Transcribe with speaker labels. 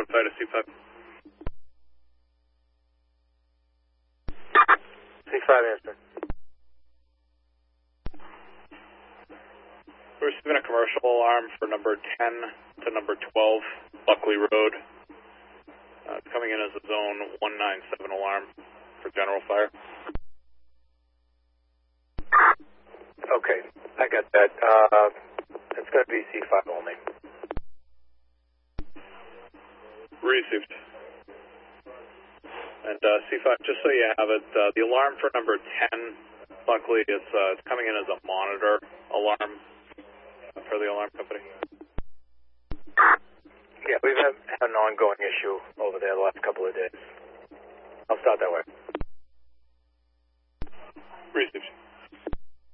Speaker 1: Verify to C5.
Speaker 2: C5 answer.
Speaker 1: We're receiving a commercial alarm for number 10 to number 12 Buckley Road. It's coming in as a zone 197 alarm for general fire.
Speaker 2: Okay, I got that. It's going to be C5 only.
Speaker 1: Received. And C5, just so you have it, the alarm for number 10 Buckley, it's coming in as a monitor alarm for the alarm company.
Speaker 2: Yeah, we've had an ongoing issue over there the last couple of days. I'll start that way.
Speaker 1: Received.